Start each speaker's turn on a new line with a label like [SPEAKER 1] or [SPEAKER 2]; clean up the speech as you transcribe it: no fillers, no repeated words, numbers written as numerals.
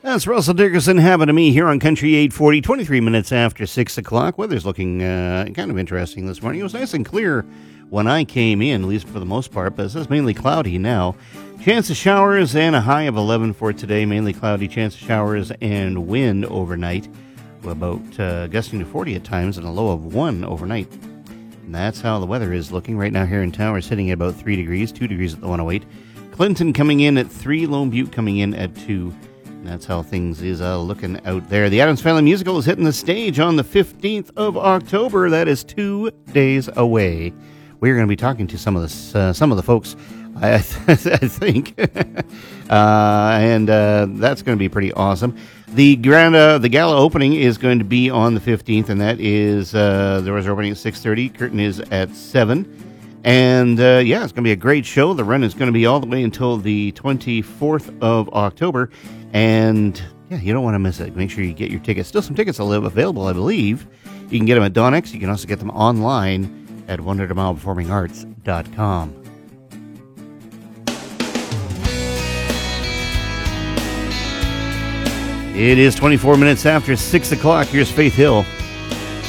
[SPEAKER 1] That's Russell Dickerson having to me here on Country 840, 23 minutes after 6 o'clock. Weather's looking kind of interesting this morning. It was nice and clear when I came in, at least for the most part, but it's mainly cloudy now. Chance of showers and a high of 11 for today. Mainly cloudy, chance of showers and wind overnight. About gusting to 40 at times and a low of 1 overnight. And that's how the weather is looking right now here in town. We're sitting at about 3 degrees, 2 degrees at the 108. Clinton coming in at 3, Lone Butte coming in at 2. And that's how things is looking out there. The Addams Family Musical is hitting the stage on the 15th of October. That is 2 days away. We're going to be talking to some of the folks, I think, and that's going to be pretty awesome. The gala opening is going to be on the 15th, and that is the doors are opening at 6:30. Curtain is at 7. And, it's going to be a great show. The run is going to be all the way until the 24th of October. And, you don't want to miss it. Make sure you get your tickets. Still some tickets available, I believe. You can get them at Donnex. You can also get them online at 100mileperformingarts.com. It is 24 minutes after 6 o'clock. Here's Faith Hill.